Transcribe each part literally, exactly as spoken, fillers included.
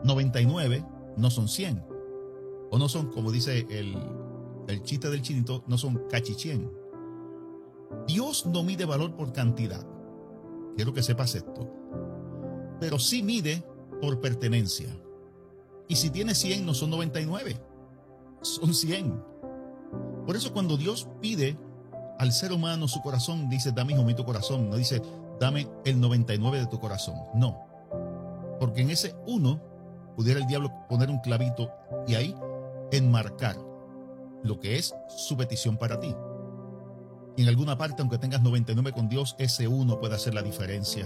noventa y nueve no son cien. O no son, como dice el, el chiste del chinito, no son cachichén. Dios no mide valor por cantidad. Quiero que sepas esto. Pero sí mide por pertenencia. Y si tiene cien, no son noventa y nueve. Son cien. Por eso cuando Dios pide al ser humano su corazón, dice, dame, hijo mío, tu corazón. No dice, dame el noventa y nueve de tu corazón. No. Porque en ese uno pudiera el diablo poner un clavito y ahí enmarcar lo que es su petición para ti. Y en alguna parte, aunque tengas noventa y nueve con Dios, ese uno puede hacer la diferencia.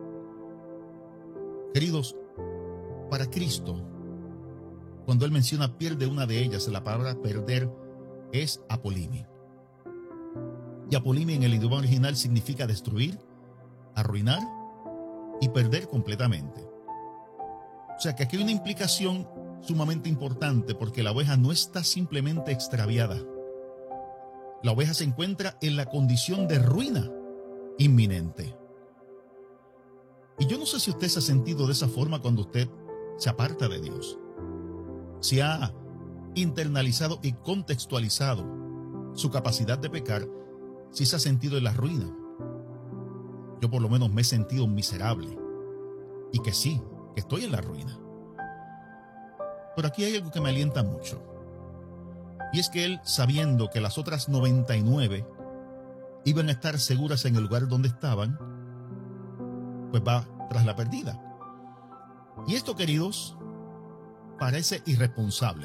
Queridos, para Cristo, cuando Él menciona pierde una de ellas, la palabra perder es apolimi. Y apolimi en el idioma original significa destruir, arruinar y perder completamente. O sea que aquí hay una implicación sumamente importante, porque la oveja no está simplemente extraviada. La oveja se encuentra en la condición de ruina inminente. Y yo no sé si usted se ha sentido de esa forma cuando usted se aparta de Dios. Si ha internalizado y contextualizado su capacidad de pecar, si se ha sentido en la ruina. Yo por lo menos me he sentido miserable. Y que sí, que estoy en la ruina. Pero aquí hay algo que me alienta mucho. Y es que Él, sabiendo que las otras noventa y nueve iban a estar seguras en el lugar donde estaban, pues va tras la perdida. Y esto, queridos, parece irresponsable,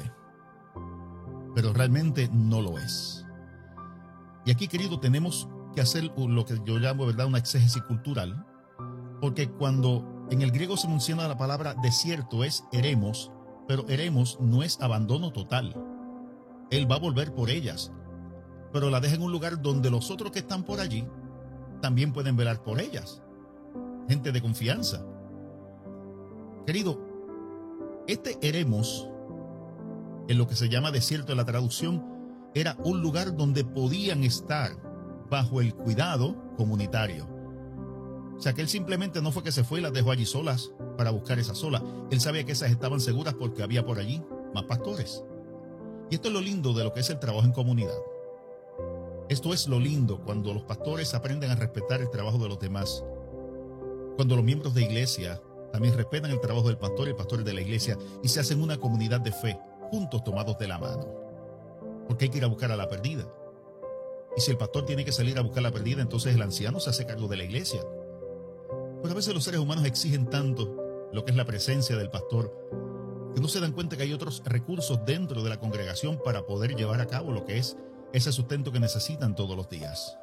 pero realmente no lo es. Y aquí, querido, tenemos que hacer lo que yo llamo, ¿verdad?, una exégesis cultural, porque cuando en el griego se menciona la palabra desierto es eremos, pero eremos no es abandono total. Él va a volver por ellas, pero la deja en un lugar donde los otros que están por allí también pueden velar por ellas. Gente de confianza. Querido, este eremos, en lo que se llama desierto de la traducción, era un lugar donde podían estar bajo el cuidado comunitario. O sea que él simplemente no fue que se fue y las dejó allí solas para buscar esas solas. Él sabía que esas estaban seguras porque había por allí más pastores. Y esto es lo lindo de lo que es el trabajo en comunidad. Esto es lo lindo cuando los pastores aprenden a respetar el trabajo de los demás. Cuando los miembros de iglesia también respetan el trabajo del pastor y el pastor de la iglesia y se hacen una comunidad de fe, juntos tomados de la mano. Porque hay que ir a buscar a la perdida. Y si el pastor tiene que salir a buscar la perdida, entonces el anciano se hace cargo de la iglesia. Pero a veces los seres humanos exigen tanto lo que es la presencia del pastor, que no se dan cuenta que hay otros recursos dentro de la congregación para poder llevar a cabo lo que es ese sustento que necesitan todos los días.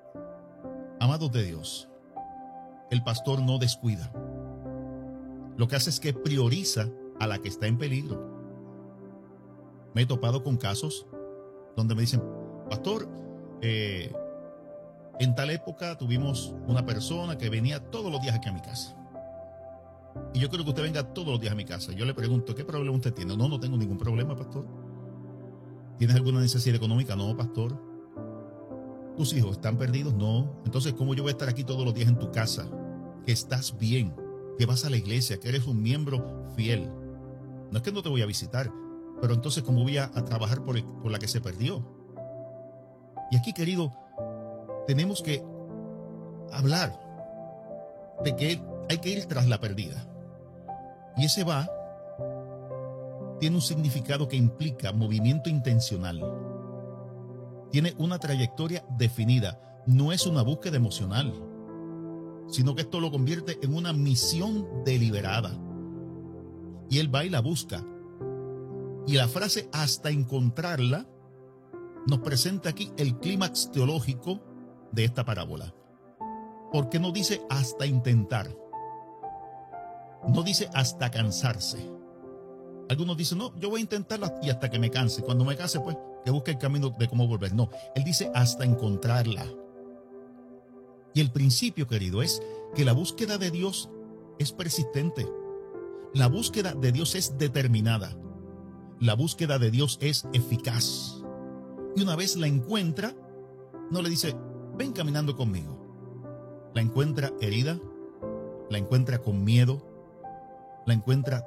Amados de Dios, el pastor no descuida. Lo que hace es que prioriza a la que está en peligro. Me he topado con casos donde me dicen, pastor, eh, en tal época tuvimos una persona que venía todos los días aquí a mi casa. Y yo quiero que usted venga todos los días a mi casa. Yo le pregunto, ¿qué problema usted tiene? No, no tengo ningún problema, pastor. ¿Tienes alguna necesidad económica? No, pastor. ¿Tus hijos están perdidos? No. Entonces, ¿cómo yo voy a estar aquí todos los días en tu casa? Que estás bien, que vas a la iglesia, que eres un miembro fiel. No es que no te voy a visitar, pero entonces, ¿cómo voy a, a trabajar por, el, por la que se perdió? Y aquí, querido, tenemos que hablar de que hay que ir tras la perdida. Y ese va tiene un significado que implica movimiento intencional. Tiene una trayectoria definida. No es una búsqueda emocional, sino que esto lo convierte en una misión deliberada. Y él va y la busca. Y la frase hasta encontrarla nos presenta aquí el clímax teológico de esta parábola. Porque no dice hasta intentar. No dice hasta cansarse. Algunos dicen, no, yo voy a intentarla y hasta que me canse. Cuando me canse, pues, que busque el camino de cómo volver. No, él dice hasta encontrarla. Y el principio, querido, es que la búsqueda de Dios es persistente. La búsqueda de Dios es determinada. La búsqueda de Dios es eficaz. Y una vez la encuentra, no le dice, ven caminando conmigo. La encuentra herida, la encuentra con miedo, la encuentra